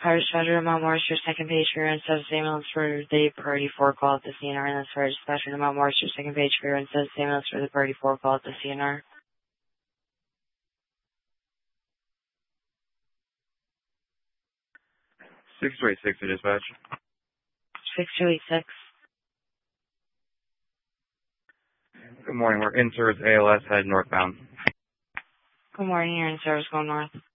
Car dispatcher, Mount Morris, your second page for your unstatus ambulance for the priority 4 call at the CNR, and that's for dispatcher, Mount Morris, your second page for your unstatus ambulance for the priority 4 call at the CNR. 6286 to dispatch. 6286. Good morning. We're in service ALS head northbound. Good morning, you're in service going north.